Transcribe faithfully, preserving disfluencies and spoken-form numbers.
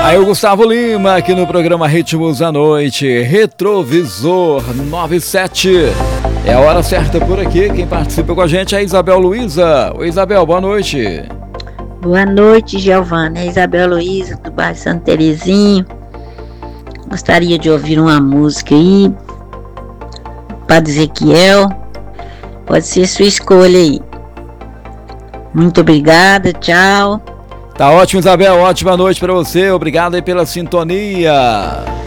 Aí o Gustavo Lima aqui no programa Ritmos à Noite, Retrovisor noventa e sete. É a hora certa por aqui. Quem participa com a gente é a Isabel Luiza. Oi, Isabel, boa noite. Boa noite, Giovana. É Isabel Luiza, do bairro Santa Terezinha. Gostaria de ouvir uma música aí, Padre Ezequiel. Pode ser sua escolha aí. Muito obrigada, tchau. Tá ótimo, Isabel. Ótima noite pra você. Obrigado aí pela sintonia.